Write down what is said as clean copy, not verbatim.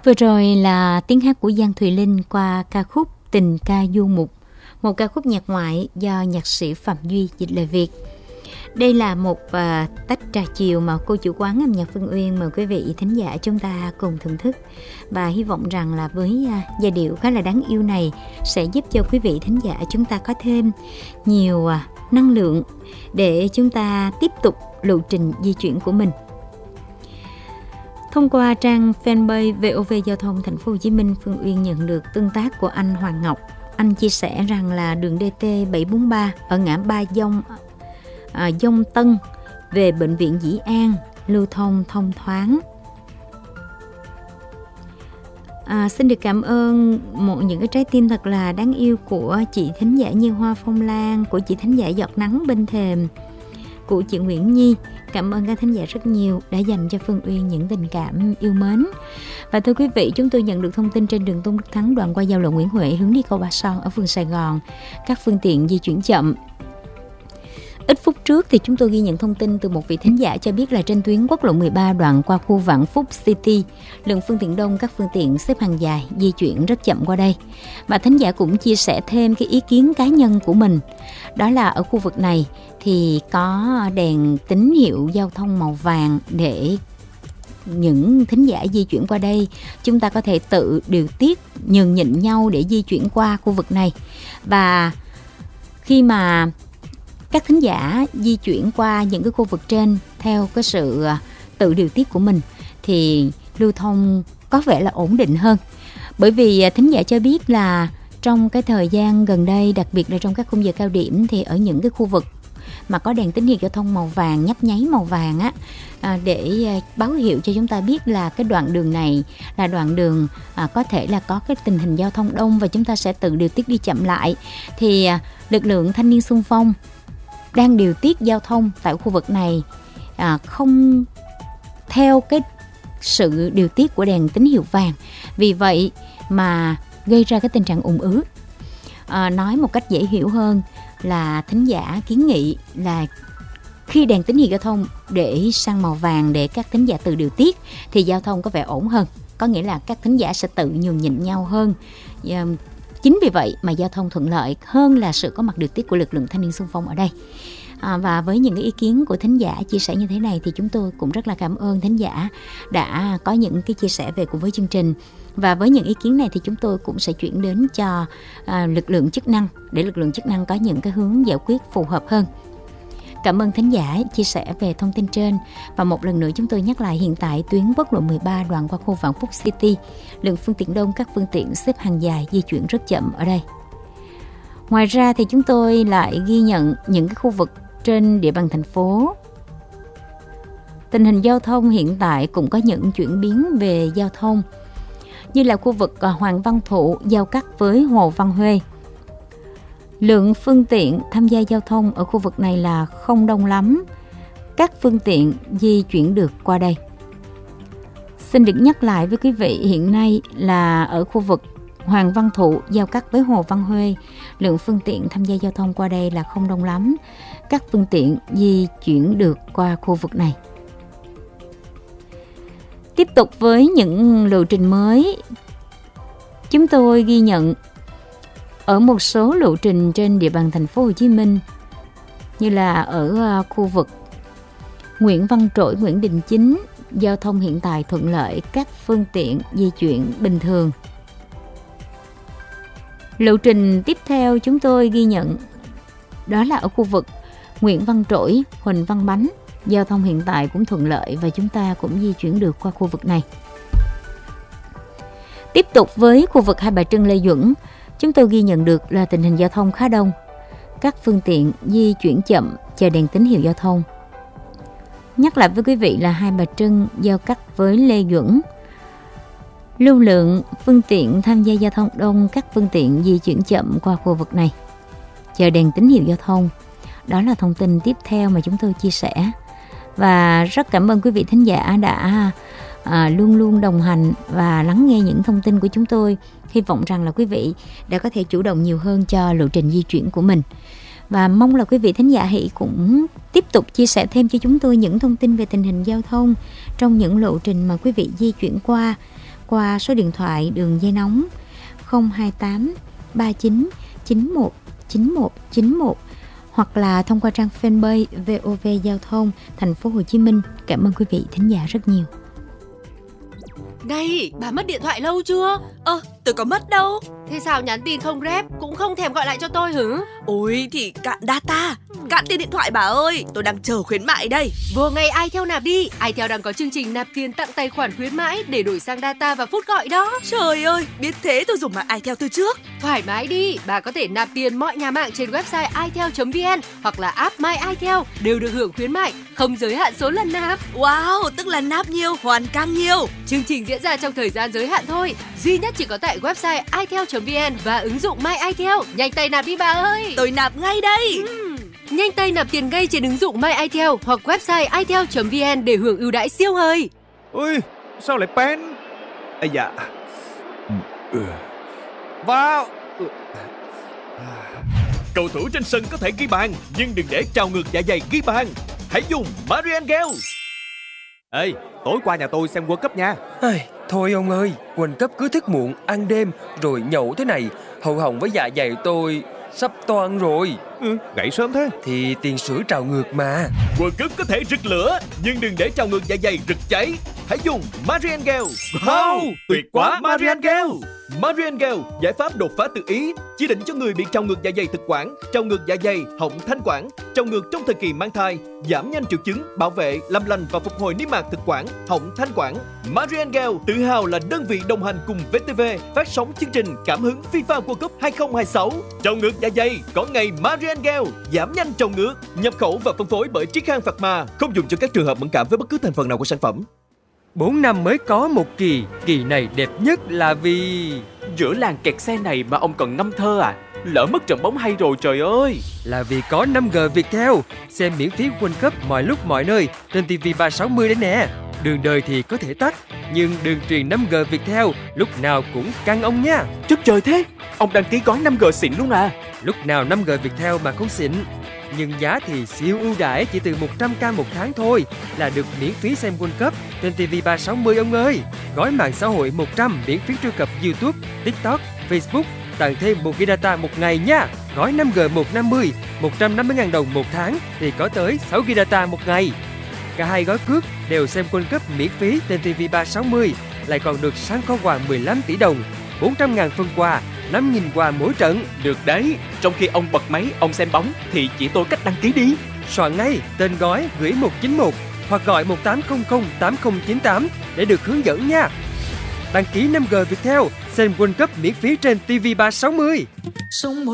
Vừa rồi là tiếng hát của Giang Thùy Linh qua ca khúc Tình ca du mục, một ca khúc nhạc ngoại do nhạc sĩ Phạm Duy dịch lời Việt. Đây là một tách trà chiều mà cô chủ quán âm nhạc Phương Uyên mời quý vị thính giả chúng ta cùng thưởng thức. Và hy vọng rằng là với giai điệu khá là đáng yêu này sẽ giúp cho quý vị thính giả chúng ta có thêm nhiều năng lượng để chúng ta tiếp tục lộ trình di chuyển của mình. Thông qua trang fanpage VOV Giao thông Thành phố Hồ Chí Minh, Phương Uyên nhận được tương tác của anh Hoàng Ngọc. Anh chia sẻ rằng là đường DT 743 ở ngã Ba Dông Tân về bệnh viện Dĩ An lưu thông thông thoáng. Xin được cảm ơn những cái trái tim thật là đáng yêu của chị thính giả Như Hoa Phong Lan, của chị thính giả Giọt Nắng Bên Thềm, của chị Nguyễn Nhi. Cảm ơn các thính giả rất nhiều đã dành cho Phương Uyên những tình cảm yêu mến. Và thưa quý vị, chúng tôi nhận được thông tin trên đường Tôn Đức Thắng đoạn qua giao lộ Nguyễn Huệ hướng đi cầu Ba Son ở phường Sài Gòn, các phương tiện di chuyển chậm. Ít phút trước thì chúng tôi ghi nhận thông tin từ một vị thính giả cho biết là trên tuyến quốc lộ 13 đoạn qua khu Vạn Phúc City, lượng phương tiện đông, các phương tiện xếp hàng dài di chuyển rất chậm qua đây. Và thính giả cũng chia sẻ thêm cái ý kiến cá nhân của mình, đó là ở khu vực này thì có đèn tín hiệu giao thông màu vàng để những thính giả di chuyển qua đây chúng ta có thể tự điều tiết nhường nhịn nhau để di chuyển qua khu vực này. Và khi mà các thính giả di chuyển qua những cái khu vực trên theo cái sự tự điều tiết của mình thì lưu thông có vẻ là ổn định hơn. Bởi vì thính giả cho biết là trong cái thời gian gần đây, đặc biệt là trong các khung giờ cao điểm, thì ở những cái khu vực mà có đèn tín hiệu giao thông màu vàng, nhấp nháy màu vàng á, để báo hiệu cho chúng ta biết là cái đoạn đường này là đoạn đường có thể là có cái tình hình giao thông đông và chúng ta sẽ tự điều tiết đi chậm lại, thì lực lượng thanh niên xung phong đang điều tiết giao thông tại khu vực này không theo cái sự điều tiết của đèn tín hiệu vàng. Vì vậy mà gây ra cái tình trạng ùn ứ. Nói một cách dễ hiểu hơn là thính giả kiến nghị là khi đèn tín hiệu giao thông để sang màu vàng để các thính giả tự điều tiết thì giao thông có vẻ ổn hơn. Có nghĩa là các thính giả sẽ tự nhường nhịn nhau hơn. Chính vì vậy mà giao thông thuận lợi hơn là sự có mặt điều tiết của lực lượng thanh niên xung phong ở đây. Và với những cái ý kiến của thính giả chia sẻ như thế này thì chúng tôi cũng rất là cảm ơn thính giả đã có những cái chia sẻ về cùng với chương trình. Và với những ý kiến này thì chúng tôi cũng sẽ chuyển đến cho lực lượng chức năng để lực lượng chức năng có những cái hướng giải quyết phù hợp hơn. Cảm ơn thính giả chia sẻ về thông tin trên. Và một lần nữa chúng tôi nhắc lại, hiện tại tuyến quốc lộ 13 đoạn qua khu Vạn Phúc City, lượng phương tiện đông, các phương tiện xếp hàng dài di chuyển rất chậm ở đây. Ngoài ra thì chúng tôi lại ghi nhận những cái khu vực trên địa bàn thành phố. Tình hình giao thông hiện tại cũng có những chuyển biến về giao thông, như là khu vực Hoàng Văn Thụ giao cắt với Hồ Văn Huê. Lượng phương tiện tham gia giao thông ở khu vực này là không đông lắm. Các phương tiện di chuyển được qua đây. Xin được nhắc lại với quý vị, hiện nay là ở khu vực Hoàng Văn Thụ giao cắt với Hồ Văn Huê, lượng phương tiện tham gia giao thông qua đây là không đông lắm. Các phương tiện di chuyển được qua khu vực này. Tiếp tục với những lộ trình mới, chúng tôi ghi nhận ở một số lộ trình trên địa bàn thành phố Hồ Chí Minh, như là ở khu vực Nguyễn Văn Trỗi, Nguyễn Đình Chánh, giao thông hiện tại thuận lợi, các phương tiện di chuyển bình thường. Lộ trình tiếp theo chúng tôi ghi nhận đó là ở khu vực Nguyễn Văn Trỗi, Huỳnh Văn Bánh, giao thông hiện tại cũng thuận lợi và chúng ta cũng di chuyển được qua khu vực này. Tiếp tục với khu vực Hai Bà Trưng, Lê Duẩn, chúng tôi ghi nhận được là tình hình giao thông khá đông. Các phương tiện di chuyển chậm, chờ đèn tín hiệu giao thông. Nhắc lại với quý vị là Hai Bà Trưng giao cắt với Lê Duẩn. Lưu lượng phương tiện tham gia giao thông đông, các phương tiện di chuyển chậm qua khu vực này, chờ đèn tín hiệu giao thông. Đó là thông tin tiếp theo mà chúng tôi chia sẻ. Và rất cảm ơn quý vị thính giả đã luôn luôn đồng hành và lắng nghe những thông tin của chúng tôi. Hy vọng rằng là quý vị đã có thể chủ động nhiều hơn cho lộ trình di chuyển của mình. Và mong là quý vị thính giả hãy cũng tiếp tục chia sẻ thêm cho chúng tôi những thông tin về tình hình giao thông trong những lộ trình mà quý vị di chuyển qua. qua số điện thoại đường dây nóng 028 39 91 91 91 hoặc là thông qua trang fanpage VOV Giao thông Thành phố Hồ Chí Minh. Cảm ơn quý vị thính giả rất nhiều. Này, bà mất điện thoại lâu chưa? Tôi có mất đâu. Thế sao nhắn tin không rep, cũng không thèm gọi lại cho tôi hử? Ôi thì cạn data, cạn tiền điện thoại bà ơi. Tôi đang chờ khuyến mại đây. Vừa ngày iTel nạp đi. iTel đang có chương trình nạp tiền tặng tài khoản khuyến mãi để đổi sang data và phút gọi đó. Trời ơi, biết thế tôi dùng mạng iTel từ trước. Thoải mái đi, bà có thể nạp tiền mọi nhà mạng trên website itel.vn hoặc là app My iTel đều được hưởng khuyến mại, không giới hạn số lần nạp. Wow, tức là nạp nhiều hoàn càng nhiều. Chương trình diễn ra trong thời gian giới hạn thôi, duy nhất chỉ có tại website itel.vn và ứng dụng My iTel. Nhanh tay nạp đi bà ơi. Tôi nạp ngay đây. Nhanh tay nạp tiền ngay trên ứng dụng My iTel hoặc website itel.vn để hưởng ưu đãi siêu hời. Ui, sao lại pen? Ây da. Vào. Cầu thủ trên sân có thể ghi bàn, nhưng đừng để trào ngược dạ dày ghi bàn. Hãy dùng Marian Gel. Ê, tối qua nhà tôi xem World Cup nha. Thôi ông ơi, World Cup cứ thức muộn, ăn đêm, rồi nhậu thế này, hậu hỏng với dạ dày tôi sắp toang rồi. Gãy sớm thế. Thì tiền sử trào ngược mà. World Cup có thể rực lửa, nhưng đừng để trào ngược dạ dày rực cháy. Hãy dùng Marian Gel. Wow, tuyệt quá Marian Gel. Marian Gel, giải pháp đột phá từ Ý, chỉ định cho người bị trào ngược dạ dày thực quản, trào ngược dạ dày, họng thanh quản, trào ngược trong thời kỳ mang thai, giảm nhanh triệu chứng, bảo vệ, làm lành và phục hồi niêm mạc thực quản, họng thanh quản. Marian Gel tự hào là đơn vị đồng hành cùng VTV phát sóng chương trình Cảm hứng FIFA World Cup 2026. Trào ngược dạ dày có ngày Marian Gel, giảm nhanh trào ngược, nhập khẩu và phân phối bởi Triết Khang Pharma, không dùng cho các trường hợp mẫn cảm với bất cứ thành phần nào của sản phẩm. 4 năm mới có một kỳ, kỳ này đẹp nhất là vì... Giữa làng kẹt xe này mà ông còn ngâm thơ à? Lỡ mất trận bóng hay rồi trời ơi. Là vì có 5G Viettel, xem miễn phí World Cup mọi lúc mọi nơi trên TV 360 đấy nè. Đường đời thì có thể tắt, nhưng đường truyền 5G Viettel lúc nào cũng căng ông nha. Chất trời thế, ông đăng ký gói 5G xịn luôn à? Lúc nào 5G Viettel mà không xịn. Nhưng giá thì siêu ưu đãi, chỉ từ 100k một tháng thôi là được miễn phí xem World Cup trên TV 360 ông ơi. Gói mạng xã hội 100 miễn phí truy cập YouTube, TikTok, Facebook, tặng thêm 1GB data một ngày nha. Gói 5G 150, 150.000 đồng một tháng thì có tới 6GB data một ngày. Cả hai gói cước đều xem World Cup miễn phí trên TV 360, lại còn được săn kho quà 15 tỷ đồng, 400.000 phần quà, 5.000 quà mỗi trận. Được đấy, trong khi ông bật máy, ông xem bóng thì chỉ tôi cách đăng ký đi. Soạn ngay tên gói gửi 191 hoặc gọi 1800 8098 để được hướng dẫn nha. Đăng ký 5G Viettel, xem World Cup miễn phí trên TV 360.